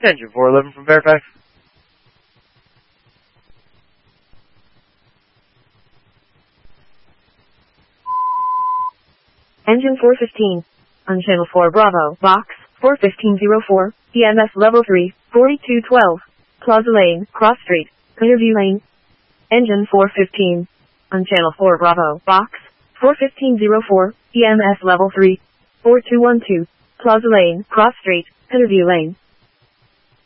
Engine 411 from Fairfax. Engine 415. On Channel 4 Bravo, Box 41504, EMS Level 3, 4212, Plaza Lane, Cross Street, Clearview Lane. Engine 415. On Channel 4 Bravo, Box 41504, EMS Level 3, 4212, Plaza Lane, Cross Street, Clearview Lane.